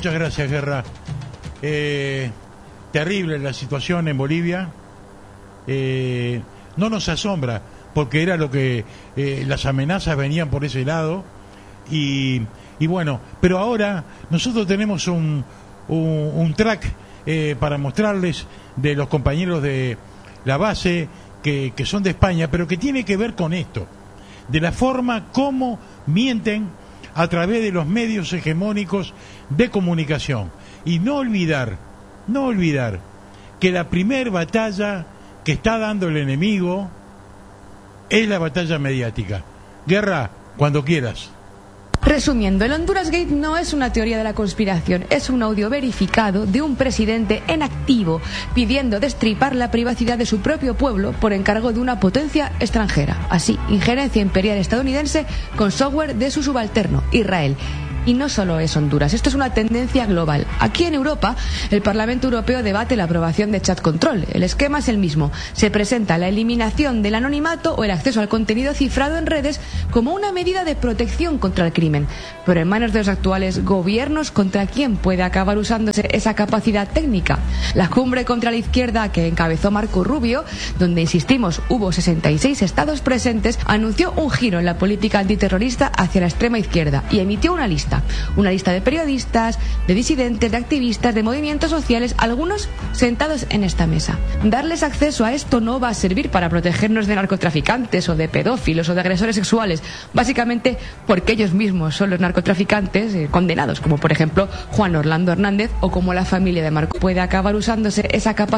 Muchas gracias, Guerra. Terrible la situación en Bolivia. No nos asombra, porque era lo que las amenazas venían por ese lado. Y bueno, pero ahora nosotros tenemos un track para mostrarles de los compañeros de la base que son de España, pero que tiene que ver con esto, de la forma como mienten a través de los medios hegemónicos de comunicación. Y no olvidar que la primer batalla que está dando el enemigo es la batalla mediática. Guerra, cuando quieras. Resumiendo, el Honduras Gate no es una teoría de la conspiración, es un audio verificado de un presidente en activo pidiendo destripar la privacidad de su propio pueblo por encargo de una potencia extranjera. Así, injerencia imperial estadounidense con software de su subalterno, Israel. Y no solo es Honduras, esto es una tendencia global. Aquí en Europa, el Parlamento Europeo debate la aprobación de Chat Control. El esquema es el mismo. Se presenta la eliminación del anonimato o el acceso al contenido cifrado en redes como una medida de protección contra el crimen. Pero en manos de los actuales gobiernos, ¿contra quién puede acabar usándose esa capacidad técnica? La cumbre contra la izquierda que encabezó Marco Rubio, donde, insistimos, hubo 66 estados presentes, anunció un giro en la política antiterrorista hacia la extrema izquierda y emitió una lista de periodistas, de disidentes, de activistas, de movimientos sociales, algunos sentados en esta mesa. Darles acceso a esto no va a servir para protegernos de narcotraficantes o de pedófilos o de agresores sexuales, básicamente porque ellos mismos son los narcotraficantes condenados, como por ejemplo Juan Orlando Hernández o como la familia de Marco. Puede acabar usándose esa capacidad